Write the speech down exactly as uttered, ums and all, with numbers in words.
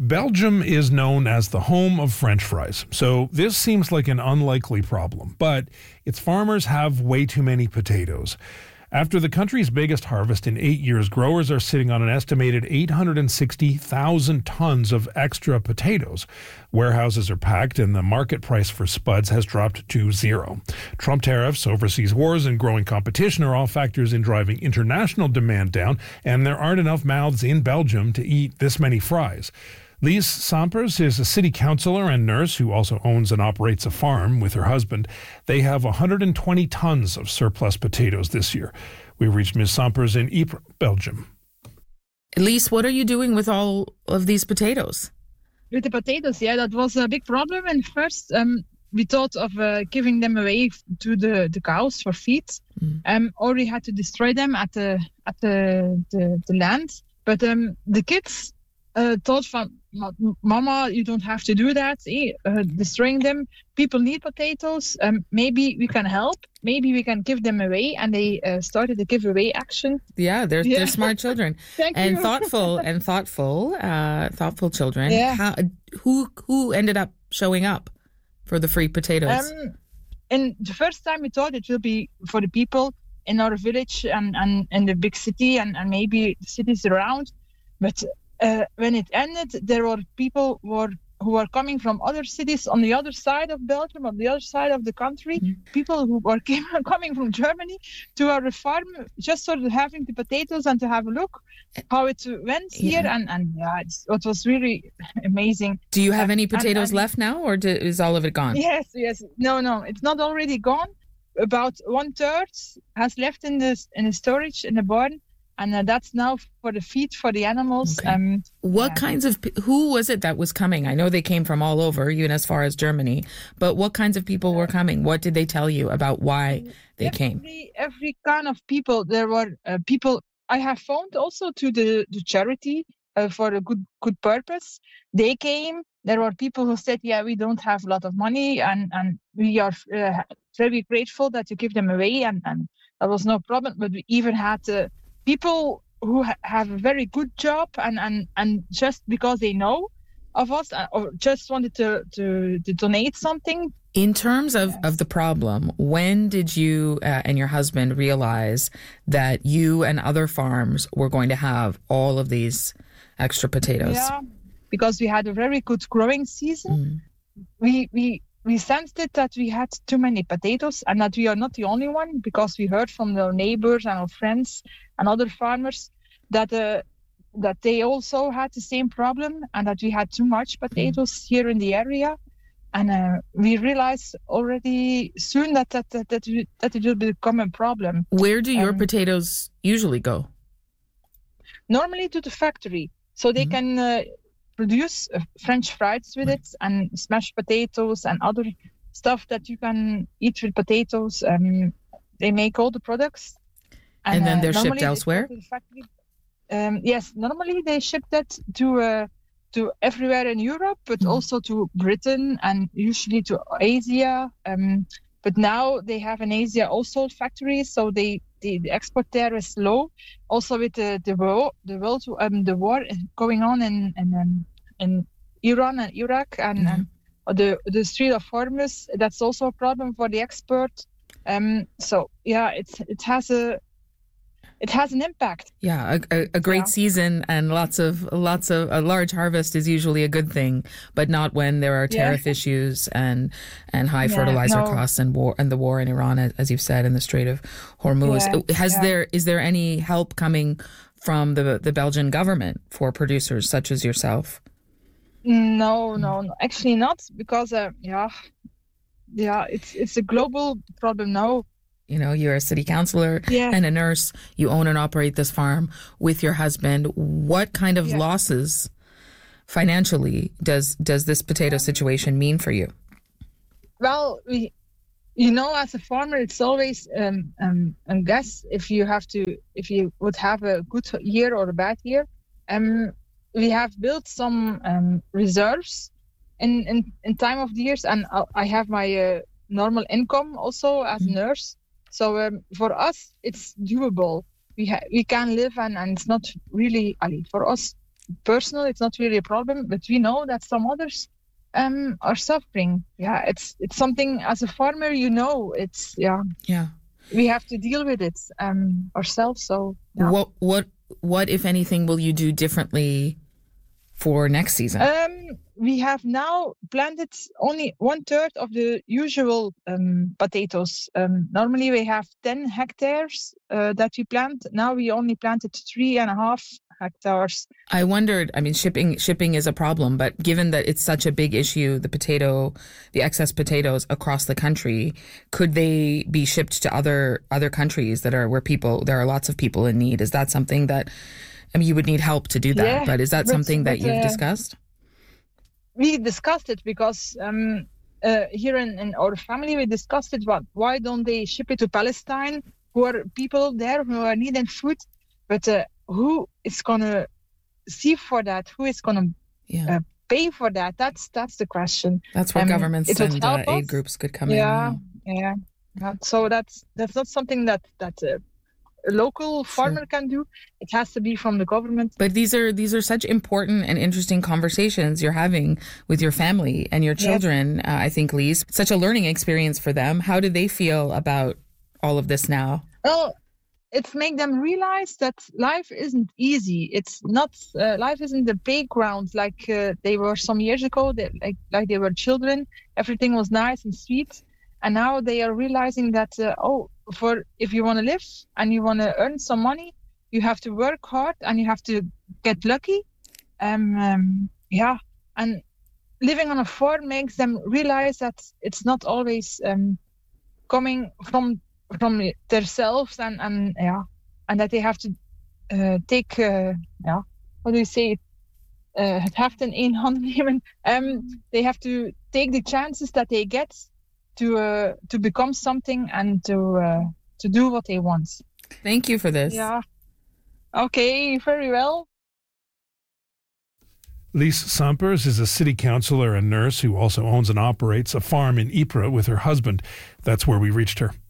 Belgium is known as the home of French fries, so this seems like an unlikely problem, but its farmers have way too many potatoes. After the country's biggest harvest in eight years, growers are sitting on an estimated eight hundred sixty thousand tons of extra potatoes. Warehouses are packed and the market price for spuds has dropped to zero. Trump tariffs, overseas wars, and growing competition are all factors in driving international demand down, and there aren't enough mouths in Belgium to eat this many fries. Lise Sampers is a city councillor and nurse who also owns and operates a farm with her husband. They have one hundred twenty tons of surplus potatoes this year. We reached Miz Sampers in Ypres, Belgium. Lise, what are you doing with all of these potatoes? With the potatoes, yeah, that was a big problem. And first, um, we thought of uh, giving them away to the, the cows for feed, mm. um, or we had to destroy them at the at the the, the land. But um, the kids uh, thought from, Mama, you don't have to do that. Eh? Uh, destroying them. People need potatoes. Um, maybe we can help. Maybe we can give them away. And they uh, started the giveaway action. Yeah, they're yeah. they're smart children. Thank and you. thoughtful and thoughtful, uh, thoughtful children. Yeah. How, who who ended up showing up for the free potatoes? Um, and the first time we thought it will be for the people in our village and and in the big city and, and maybe the cities around, but. Uh, when it ended, there were people who were, who were coming from other cities on the other side of Belgium, on the other side of the country. Mm-hmm. People who were came, coming from Germany to our farm, just sort of having the potatoes and to have a look how it went here. Yeah. And, and yeah, it's, it was really amazing. Do you have any potatoes and, and, left now, or do, is all of it gone? Yes, yes. No, no, it's not already gone. About one third has left in the, in the storage in the barn. And uh, that's now for the feed for the animals. Okay. Um, what yeah. kinds of, who was it that was coming? I know they came from all over, even as far as Germany. But what kinds of people were coming? What did they tell you about why they every, came? Every kind of people. There were uh, people, I have phoned also to the, the charity uh, for a good good purpose. They came. There were people who said, yeah, we don't have a lot of money and, and we are uh, very grateful that you give them away. And, and that was no problem. But we even had... Uh, people who ha- have a very good job and, and, and just because they know of us uh, or just wanted to, to, to donate something. In terms of, yes. of the problem, when did you uh, and your husband realize that you and other farms were going to have all of these extra potatoes? Yeah, because we had a very good growing season. Mm. We we We sensed it that we had too many potatoes and that we are not the only one, because we heard from our neighbors and our friends and other farmers that uh, that they also had the same problem and that we had too much potatoes mm. here in the area. And uh, we realized already soon that that, that, that, we, that it will become a problem. Where do your um, potatoes usually go? Normally to the factory. So they mm. can... Uh, produce uh, French fries with right. it and smashed potatoes and other stuff that you can eat with potatoes. Um, they make all the products. And, and then uh, they're shipped elsewhere? The um, yes, normally they ship that to uh, to everywhere in Europe, but mm. also to Britain and usually to Asia. Um, but now they have in Asia also factories, so they The, the export there is low. Also with the the war, the world, um, the war going on in in, um, in Iran and Iraq and, mm-hmm. and the the Strait of Hormuz, that's also a problem for the export. Um, so yeah, it's it has a it has an impact. Yeah, a, a, a great yeah. season and lots of lots of a large harvest is usually a good thing, but not when there are tariff yeah. issues and and high yeah, fertilizer no. costs and war and the war in Iran, as you've said, in the Strait of Hormuz. Yeah, Has yeah. there is there any help coming from the the Belgian government for producers such as yourself? No, no, no. Actually not, because uh, yeah, yeah, it's it's a global problem now. You know, you're a city councillor yeah. and a nurse. You own and operate this farm with your husband. What kind of yeah. losses financially does does this potato situation mean for you? Well, we, you know, as a farmer, it's always um, um, a guess if you have to, if you would have a good year or a bad year. Um, we have built some um, reserves in, in, in time of the years, and I have my uh, normal income also as a nurse. So um, for us, it's doable. We ha- we can live, and, and it's not really, I mean, for us, personal. It's not really a problem, but we know that some others um, are suffering. Yeah, it's it's something as a farmer, you know, it's yeah. Yeah. We have to deal with it um, ourselves. So yeah. what what what if anything will you do differently for next season? Um, we have now planted only one third of the usual um, potatoes. Um, normally we have ten hectares uh, that we plant. Now we only planted three and a half hectares. I wondered, I mean, shipping shipping is a problem, but given that it's such a big issue, the potato, the excess potatoes across the country, could they be shipped to other other countries that are where people, there are lots of people in need? Is that something that, I mean, you would need help to do that, yeah, but is that but, something that but, you've uh, discussed? We discussed it because um, uh, here in, in our family, we discussed it, but why don't they ship it to Palestine, who are people there who are needing food, but uh, who is going to see for that? Who is going to yeah. uh, pay for that? That's that's the question. That's where um, governments and uh, aid groups could come yeah, in. Yeah, yeah, yeah. So that's that's not something that that uh, a local farmer sure. can do. It has to be from the government. But these are these are such important and interesting conversations you're having with your family and your children. Yes. Uh, I think, Lise, such a learning experience for them. How do they feel about all of this now? Well, it's make them realize that life isn't easy. It's not uh, life isn't the playground like uh, they were some years ago. They, like like they were children. Everything was nice and sweet, and now they are realizing that uh, oh, for if you want to live and you want to earn some money, you have to work hard and you have to get lucky. Um, um, yeah, and living on a farm makes them realize that it's not always um, coming from. from themselves and, and yeah and that they have to uh, take uh, yeah what do you say uh, het heft in één hand nemen. Um, they have to take the chances that they get to uh, to become something and to uh, to do what they want. Thank you for this. Yeah. Okay, very well. Lise Sampers is a city councillor and nurse who also owns and operates a farm in Ypres with her husband. That's where we reached her.